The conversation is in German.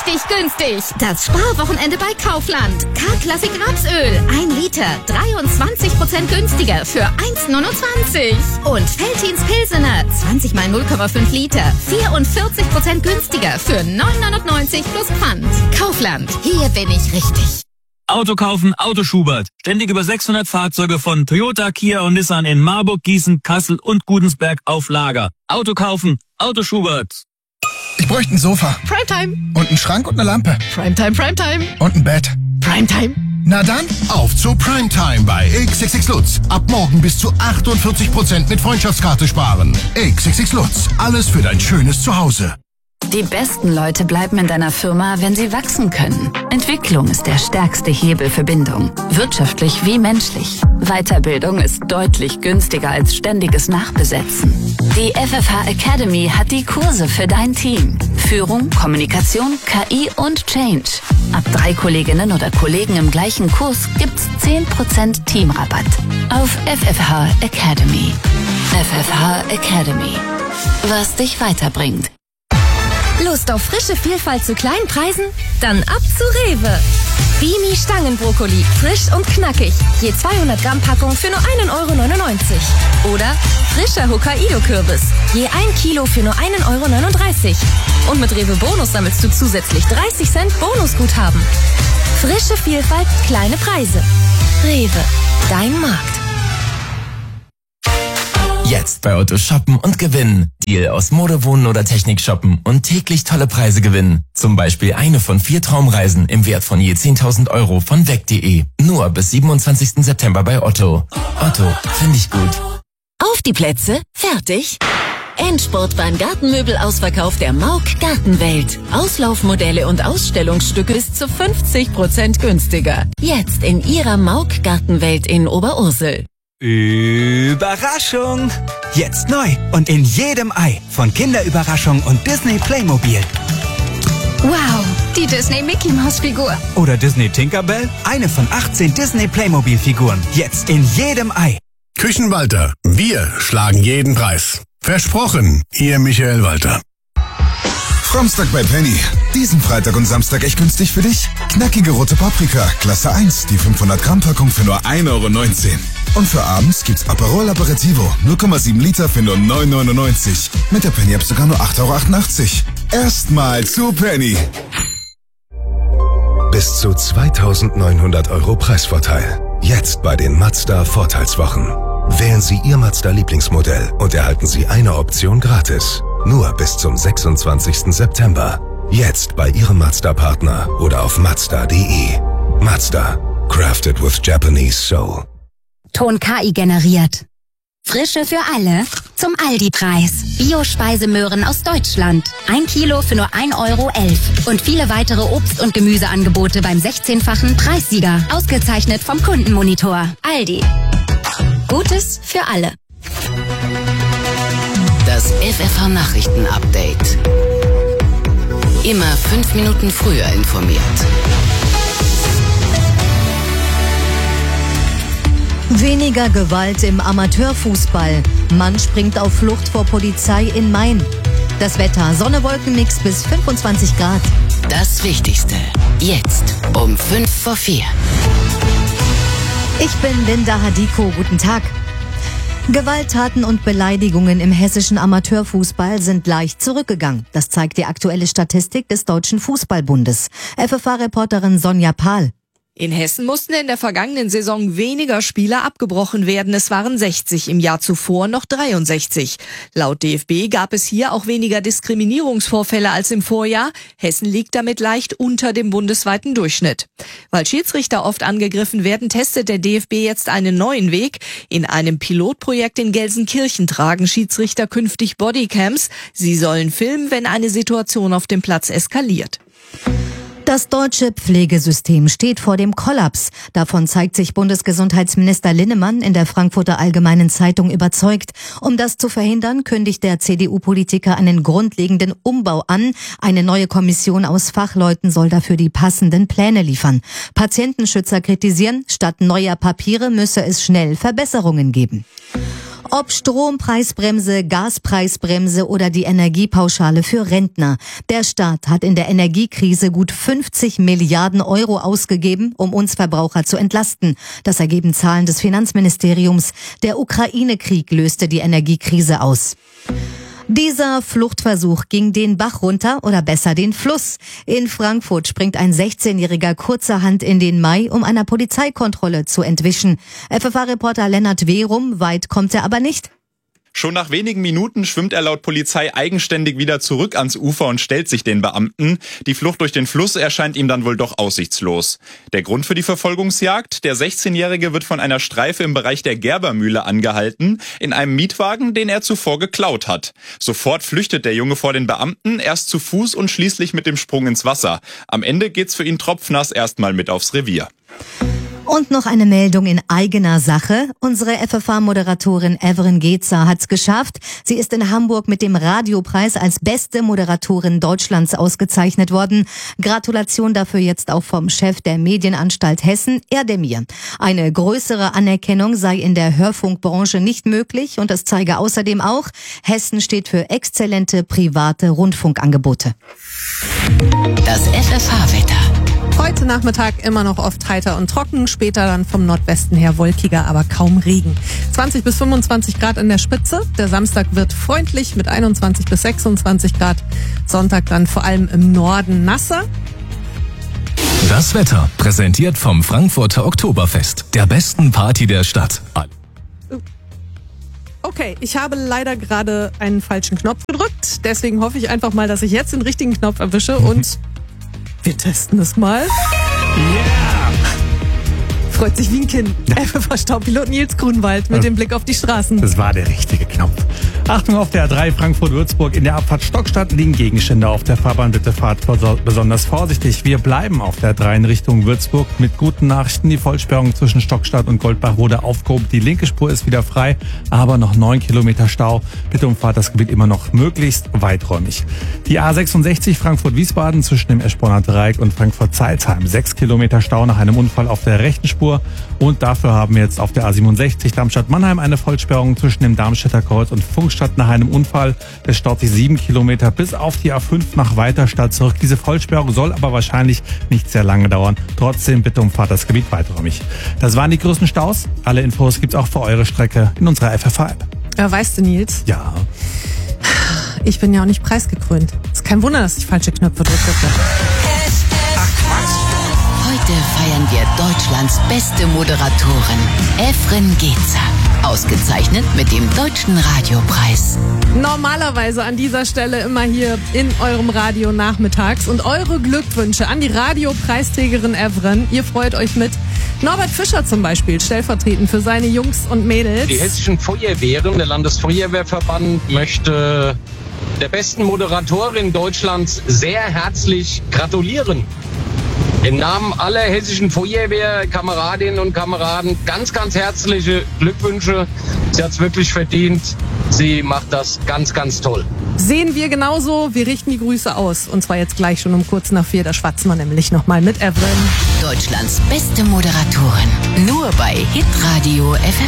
richtig günstig. Das Sparwochenende bei Kaufland. K-Klassik Rapsöl. 1 Liter. 23% günstiger für 1,29. Und Veltins Pilsener. 20 mal 0,5 Liter. 44% günstiger für 9,99 plus Pfand. Kaufland. Hier bin ich richtig. Auto kaufen, Auto Schubert. Ständig über 600 Fahrzeuge von Toyota, Kia und Nissan in Marburg, Gießen, Kassel und Gudensberg auf Lager. Auto kaufen, Auto Schubert. Ich bräuchte ein Sofa. Primetime. Und einen Schrank und eine Lampe. Primetime, Primetime. Und ein Bett. Primetime. Na dann, auf zu Primetime bei XXX Lutz. Ab morgen bis zu 48% mit Freundschaftskarte sparen. XXX Lutz. Alles für dein schönes Zuhause. Die besten Leute bleiben in deiner Firma, wenn sie wachsen können. Entwicklung ist der stärkste Hebel für Bindung. Wirtschaftlich wie menschlich. Weiterbildung ist deutlich günstiger als ständiges Nachbesetzen. Die FFH Academy hat die Kurse für dein Team. Führung, Kommunikation, KI und Change. Ab 3 Kolleginnen oder Kollegen im gleichen Kurs gibt's 10% Teamrabatt. Auf FFH Academy. FFH Academy. Was dich weiterbringt. Lust auf frische Vielfalt zu kleinen Preisen? Dann ab zu Rewe. Bimi Stangenbrokkoli, frisch und knackig. Je 200 Gramm Packung für nur 1,99 €. Oder frischer Hokkaido-Kürbis. Je 1 Kilo für nur 1,39 €. Und mit Rewe Bonus sammelst du zusätzlich 30 Cent Bonusguthaben. Frische Vielfalt, kleine Preise. Rewe, dein Markt. Jetzt bei Otto shoppen und gewinnen. Deal aus Mode, Wohnen oder Technik shoppen und täglich tolle Preise gewinnen. Zum Beispiel eine von 4 Traumreisen im Wert von je 10.000 € von weg.de. Nur bis 27. September bei Otto. Otto, finde ich gut. Auf die Plätze, fertig. Endspurt beim Gartenmöbelausverkauf der Mauk Gartenwelt. Auslaufmodelle und Ausstellungsstücke bis zu 50% günstiger. Jetzt in Ihrer Mauk Gartenwelt in Oberursel. Überraschung! Jetzt neu und in jedem Ei von Kinderüberraschung und Disney Playmobil. Wow, die Disney Mickey Mouse Figur. Oder Disney Tinkerbell, eine von 18 Disney Playmobil Figuren. Jetzt in jedem Ei. Küchenwalter. Wir schlagen jeden Preis. Versprochen, Ihr Michael Walter. Samstag bei Penny. Diesen Freitag und Samstag echt günstig für dich? Knackige rote Paprika, Klasse 1, die 500 Gramm Packung für nur 1,19 €. Und für abends gibt's Aperol Aperitivo, 0,7 Liter für nur 9,99 €. Mit der Penny-App sogar nur 8,88 €. Erstmal zu Penny. Bis zu 2.900 € Preisvorteil. Jetzt bei den Mazda Vorteilswochen. Wählen Sie Ihr Mazda Lieblingsmodell und erhalten Sie eine Option gratis. Nur bis zum 26. September. Jetzt bei Ihrem Mazda-Partner oder auf Mazda.de. Mazda. Crafted with Japanese Soul. Ton KI generiert. Frische für alle zum Aldi-Preis. Bio-Speisemöhren aus Deutschland. 1 Kilo für nur 1,11 € Und viele weitere Obst- und Gemüseangebote beim 16-fachen Preissieger. Ausgezeichnet vom Kundenmonitor. Aldi. Gutes für alle. Das FFH Nachrichten-Update. Immer 5 Minuten früher informiert. Weniger Gewalt im Amateurfußball. Mann springt auf Flucht vor Polizei in Main. Das Wetter, Sonne, Wolkenmix bis 25 Grad. Das Wichtigste. Jetzt um 5 vor 4. Ich bin Linda Hadiko. Guten Tag. Gewalttaten und Beleidigungen im hessischen Amateurfußball sind leicht zurückgegangen. Das zeigt die aktuelle Statistik des Deutschen Fußballbundes. FFH-Reporterin Sonja Pahl. In Hessen mussten in der vergangenen Saison weniger Spiele abgebrochen werden. Es waren 60, im Jahr zuvor noch 63. Laut DFB gab es hier auch weniger Diskriminierungsvorfälle als im Vorjahr. Hessen liegt damit leicht unter dem bundesweiten Durchschnitt. Weil Schiedsrichter oft angegriffen werden, testet der DFB jetzt einen neuen Weg. In einem Pilotprojekt in Gelsenkirchen tragen Schiedsrichter künftig Bodycams. Sie sollen filmen, wenn eine Situation auf dem Platz eskaliert. Das deutsche Pflegesystem steht vor dem Kollaps. Davon zeigt sich Bundesgesundheitsminister Linnemann in der Frankfurter Allgemeinen Zeitung überzeugt. Um das zu verhindern, kündigt der CDU-Politiker einen grundlegenden Umbau an. Eine neue Kommission aus Fachleuten soll dafür die passenden Pläne liefern. Patientenschützer kritisieren, statt neuer Papiere müsse es schnell Verbesserungen geben. Ob Strompreisbremse, Gaspreisbremse oder die Energiepauschale für Rentner. Der Staat hat in der Energiekrise gut 50 Milliarden Euro ausgegeben, um uns Verbraucher zu entlasten. Das ergeben Zahlen des Finanzministeriums. Der Ukraine-Krieg löste die Energiekrise aus. Dieser Fluchtversuch ging den Bach runter oder besser den Fluss. In Frankfurt springt ein 16-Jähriger kurzerhand in den Mai, um einer Polizeikontrolle zu entwischen. FFH-Reporter Lennart Wehrum, weit kommt er aber nicht. Schon nach wenigen Minuten schwimmt er laut Polizei eigenständig wieder zurück ans Ufer und stellt sich den Beamten. Die Flucht durch den Fluss erscheint ihm dann wohl doch aussichtslos. Der Grund für die Verfolgungsjagd? Der 16-Jährige wird von einer Streife im Bereich der Gerbermühle angehalten, in einem Mietwagen, den er zuvor geklaut hat. Sofort flüchtet der Junge vor den Beamten, erst zu Fuß und schließlich mit dem Sprung ins Wasser. Am Ende geht's für ihn tropfnass erstmal mit aufs Revier. Und noch eine Meldung in eigener Sache. Unsere FFH-Moderatorin Evren Gezer hat's geschafft. Sie ist in Hamburg mit dem Radiopreis als beste Moderatorin Deutschlands ausgezeichnet worden. Gratulation dafür jetzt auch vom Chef der Medienanstalt Hessen, Erdemir. Eine größere Anerkennung sei in der Hörfunkbranche nicht möglich und das zeige außerdem auch, Hessen steht für exzellente private Rundfunkangebote. Das FFH-Wetter. Heute Nachmittag immer noch oft heiter und trocken, später dann vom Nordwesten her wolkiger, aber kaum Regen. 20 bis 25 Grad in der Spitze. Der Samstag wird freundlich mit 21 bis 26 Grad. Sonntag dann vor allem im Norden nasser. Das Wetter präsentiert vom Frankfurter Oktoberfest, der besten Party der Stadt. Okay, ich habe leider gerade einen falschen Knopf gedrückt. Deswegen hoffe ich einfach mal, dass ich jetzt den richtigen Knopf erwische und wir testen es mal. Yeah! Freut sich wie ein Kind. FFH-Staubpilot Nils Grunwald mit dem Blick auf die Straßen. Das war der richtige Knopf. Achtung, auf der A3 Frankfurt-Würzburg in der Abfahrt Stockstadt liegen Gegenstände auf der Fahrbahn. Bitte fahrt besonders vorsichtig. Wir bleiben auf der 3 in Richtung Würzburg mit guten Nachrichten. Die Vollsperrung zwischen Stockstadt und Goldbach wurde aufgehoben. Die linke Spur ist wieder frei, aber noch 9 Kilometer Stau. Bitte umfahrt das Gebiet immer noch möglichst weiträumig. Die A66 Frankfurt-Wiesbaden zwischen dem Eschborner Dreieck und Frankfurt-Zeilsheim. 6 Kilometer Stau nach einem Unfall auf der rechten Spur. Und dafür haben wir jetzt auf der A67 Darmstadt-Mannheim eine Vollsperrung zwischen dem Darmstädter Kreuz und Funkstadt nach einem Unfall. Es staut sich 7 Kilometer bis auf die A5 nach Weiterstadt zurück. Diese Vollsperrung soll aber wahrscheinlich nicht sehr lange dauern. Trotzdem bitte umfahrt das Gebiet weiträumig. Das waren die größten Staus. Alle Infos gibt's auch für eure Strecke in unserer FFH-App. Ja, weißt du, Nils? Ja. Ich bin ja auch nicht preisgekrönt. Ist kein Wunder, dass ich falsche Knöpfe gedrückt habe. Heute feiern wir Deutschlands beste Moderatorin, Evren Gezer. Ausgezeichnet mit dem Deutschen Radiopreis. Normalerweise an dieser Stelle immer hier in eurem Radio nachmittags. Und eure Glückwünsche an die Radiopreisträgerin Evren. Ihr freut euch mit. Norbert Fischer zum Beispiel, stellvertretend für seine Jungs und Mädels. Die hessischen Feuerwehren, der Landesfeuerwehrverband, möchte der besten Moderatorin Deutschlands sehr herzlich gratulieren. Im Namen aller hessischen Feuerwehrkameradinnen und Kameraden ganz, ganz herzliche Glückwünsche. Sie hat es wirklich verdient. Sie macht das ganz, ganz toll. Sehen wir genauso. Wir richten die Grüße aus. Und zwar jetzt gleich schon um kurz nach 4. Da schwatzen wir nämlich nochmal mit Evren. Deutschlands beste Moderatorin. Nur bei Hitradio FFH.